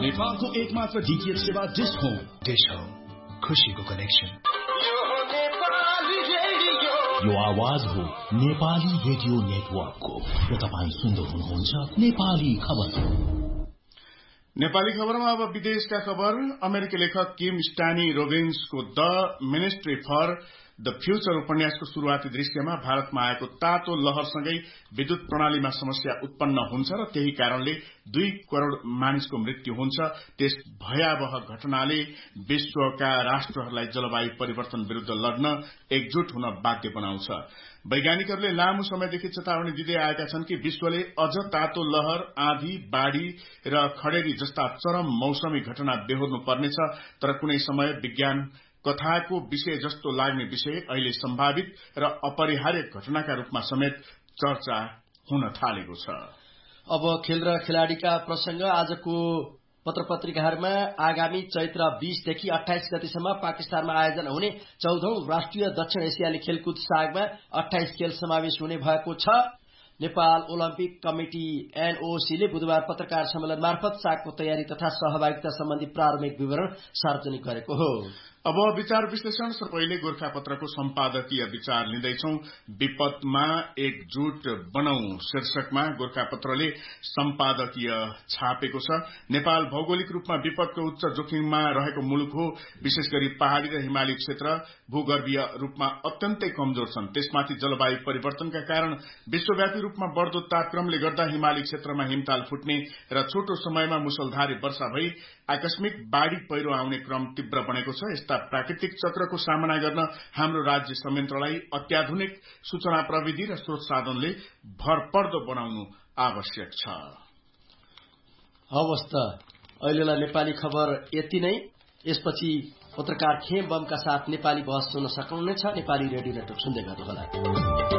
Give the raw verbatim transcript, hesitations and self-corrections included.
नेपालको एकमात्र डीटीएच सेवा डिश होम। डिश होम, खुशीको कनेक्सन। यो आवाज हो नेपाली रेडियो नेटवर्कको र तपाईँ सुन्दै हुनुहुन्छ नेपाली खबर। नेपाली खबरमा अब विदेशका खबर। अमेरिकी लेखक किम स्टानी रोबिन्सको the ministry for the future उपन्यासको शुरूआती दृश्यमा भारतमा आएको तातो लहरसँगै विद्युत प्रणालीमा समस्या उत्पन्न हुन्छ र त्यही कारणले दुई करोड़ मानिसको मृत्यु हुन्छ। त्यस भयावह घटनाले विश्वका राष्ट्रहरूलाई जलवायु परिवर्तन विरूद्ध लड्न एकजुट हुन बाध्य बनाउँछ। वैज्ञानिकहरूले लामो समयदेखि चेतावनी दिँदै आएका छन् कि विश्वले अझ तातो लहर, आँधी, बाढ़ी र खडेरी जस्ता चरम मौसमी घटना बेहोर्नु पर्नेछ। तर कुनै समय विज्ञान कथाको विषय जस्तो लाग्ने विषय अहिले सम्भावित र अपरिहार्य घटनाका रूपमा समेत चर्चा हुन थालेको छ। अब खेल र खेलाड़ीका प्रसंग। आजको पत्र पत्रिकाहरूमा आगामी चैत्र बीसदेखि अठाइस गतिसम्म पाकिस्तानमा आयोजना हुने चौधौं राष्ट्रिय दक्षिण एसियाली खेलकुद सागमा अठाइस खेल समावेश हुने भएको छ। नेपाल ओलम्पिक कमिटी एनओसीले बुधबार पत्रकार सम्मेलन मार्फत सागको तयारी तथा सहभागिता सम्बन्धी प्रारम्भिक विवरण सार्वजनिक गरेको हो। अब विचार विश्लेषण। पहिले गोरखापत्रको सम्पादकीय विचार लिँदैछौं। विपदमा एकजुट बनौं शीर्षकमा गोरखापत्रले सम्पादकीय छापेको छ। नेपाल भौगोलिक रूपमा विपदको उच्च जोखिममा रहेको मुलुक हो। विशेष गरी पहाड़ी र हिमाली क्षेत्र भूगर्भीय रूपमा अत्यन्तै कमजोर छन्। त्यसमाथि जलवायु परिवर्तनका कारण विश्वव्यापी रूपमा बढ़दो तापक्रमले गर्दा हिमाली क्षेत्रमा हिमताल फुट्ने र छोटो समयमा मुसलधारे वर्षा भई आकस्मिक बाढ़ी पहिरो आउने क्रम तीव्र बनेको छ। यस्ता प्राकृतिक चक्रको सामना गर्न हाम्रो राज्य संयन्त्रलाई अत्याधुनिक सूचना प्रविधि र स्रोत साधनले भरपर्दो बनाउनु आवश्यक छ। हवस् त अहिलेलाई नेपाली खबर यति नै। यसपछि पत्रकार खेम बमका साथ नेपाली बहस सुन्न सक्नुहुनेछ। नेपाली रेडियो नेटवर्क सुन्दै गर्नुहोला।